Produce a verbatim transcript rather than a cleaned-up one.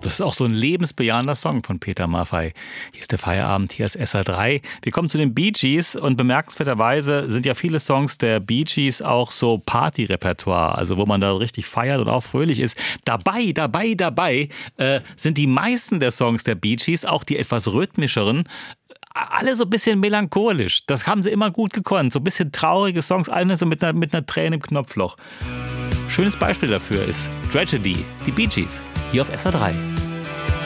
Das ist auch so ein lebensbejahender Song von Peter Maffay. Hier ist der Feierabend, hier ist S R drei. Wir kommen zu den Bee Gees und bemerkenswerterweise sind ja viele Songs der Bee Gees auch so Party-Repertoire, also wo man da richtig feiert und auch fröhlich ist. Dabei, dabei, dabei äh, sind die meisten der Songs der Bee Gees, auch die etwas rhythmischeren, alle so ein bisschen melancholisch. Das haben sie immer gut gekonnt. So ein bisschen traurige Songs, alle so mit einer, mit einer Träne im Knopfloch. Schönes Beispiel dafür ist Tragedy, die Bee Gees, hier auf S R drei.